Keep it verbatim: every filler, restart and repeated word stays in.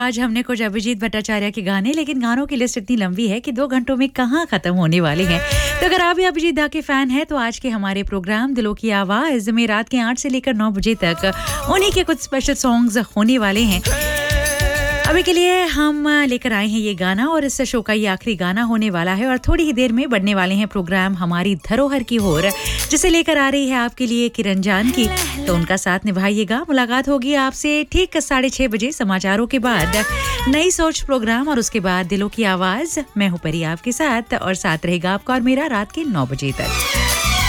आज हमने कुछ अभिजीत भट्टाचार्य के गाने, लेकिन गानों की लिस्ट इतनी लंबी है कि दो घंटों में कहाँ खत्म होने वाले हैं। तो अगर आप भी अभिजीत दा के फैन हैं तो आज के हमारे प्रोग्राम दिलों की आवाज में रात के आठ से लेकर नौ बजे तक उन्हीं के कुछ स्पेशल सॉन्ग्स होने वाले हैं। अभी के लिए हम लेकर आए हैं ये गाना और इस शो का ये आखिरी गाना होने वाला है और थोड़ी ही देर में बढ़ने वाले हैं प्रोग्राम हमारी धरोहर की ओर, जिसे लेकर आ रही है आपके लिए किरण जानकी। तो उनका साथ निभाइएगा। मुलाकात होगी आपसे ठीक साढ़े छह बजे समाचारों के बाद नई सोच प्रोग्राम और उसके बाद दिलों की आवाज। मैं हूं परी आपके साथ और साथ रहेगा आपका और मेरा रात के नौ बजे तक।